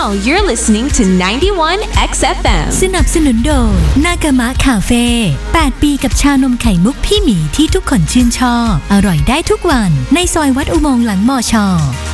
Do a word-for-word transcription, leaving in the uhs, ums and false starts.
you're listening to ไนน์ตี้วัน เอ็กซ์ เอฟ เอ็มสนับสนุนโดยนากามะคาเฟ่แปดปีกับชานมไข่มุกพี่หมีที่ทุกคนชื่นชอบอร่อยได้ทุกวันในซอยวัดอุโมงค์หลังมอชอ